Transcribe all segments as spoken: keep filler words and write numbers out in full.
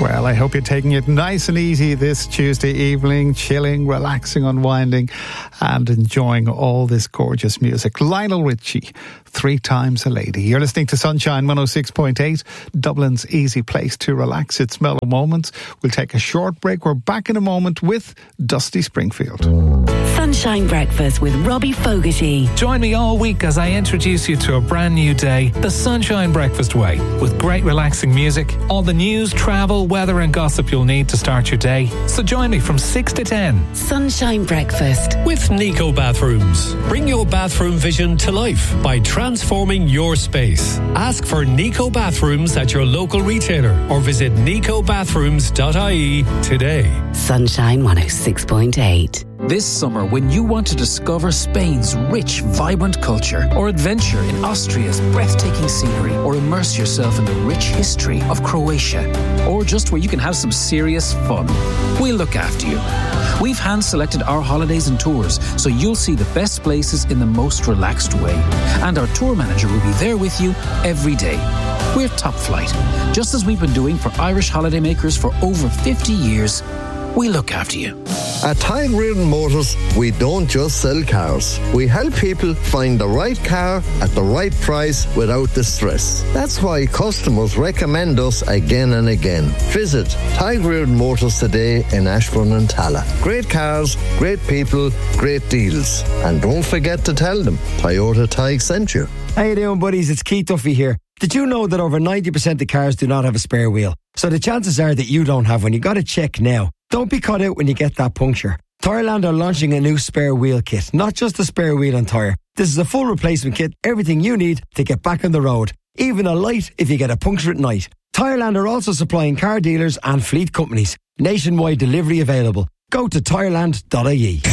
Well, I hope you're taking it nice and easy this Tuesday evening, chilling, relaxing, unwinding, and enjoying all this gorgeous music. Lionel Richie, Three Times a Lady. You're listening to Sunshine one oh six point eight, Dublin's easy place to relax. It's Mellow Moments. We'll take a short break. We're back in a moment with Dusty Springfield. Sunshine Breakfast with Robbie Fogarty. Join me all week as I introduce you to a brand new day, the Sunshine Breakfast way, with great relaxing music, all the news, travel, weather and gossip you'll need to start your day. So join me from six to ten. Sunshine Breakfast with Nico Bathrooms. Bring your bathroom vision to life by transforming your space. Ask for Nico Bathrooms at your local retailer or visit nico bathrooms dot I E today. Sunshine one oh six point eight. This summer, when you want to discover Spain's rich, vibrant culture, or adventure in Austria's breathtaking scenery, or immerse yourself in the rich history of Croatia, or just where you can have some serious fun, we'll look after you. We've hand-selected our holidays and tours, so you'll see the best places in the most relaxed way. And our tour manager will be there with you every day. We're top flight, just as we've been doing for Irish holidaymakers for over fifty years. We look after you. At Tide Reardon Motors, we don't just sell cars. We help people find the right car at the right price without the stress. That's why customers recommend us again and again. Visit Tide Reardon Motors today in Ashbourne and Tala. Great cars, great people, great deals. And don't forget to tell them Toyota Tige sent you. How you doing, buddies? It's Keith Duffy here. Did you know that over ninety percent of cars do not have a spare wheel? So the chances are that you don't have one. You got to check now. Don't be caught out when you get that puncture. Tyreland are launching a new spare wheel kit. Not just a spare wheel and tyre. This is a full replacement kit. Everything you need to get back on the road. Even a light if you get a puncture at night. Tyreland are also supplying car dealers and fleet companies. Nationwide delivery available. Go to tyreland dot I E.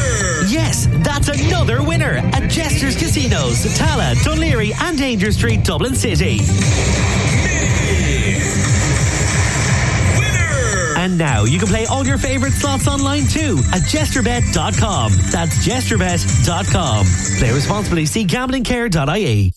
Yes, that's another winner at Jester's Casinos, Tala, Dunleary and Danger Street, Dublin City. And now you can play all your favourite slots online too at jester bet dot com. That's jester bet dot com. Play responsibly. See gambling care dot I E.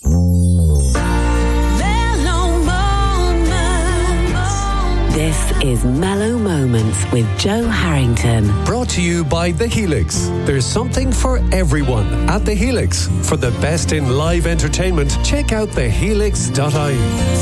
This is Mellow Moments with Joe Harrington. Brought to you by The Helix. There's something for everyone at The Helix. For the best in live entertainment, check out the helix dot I E.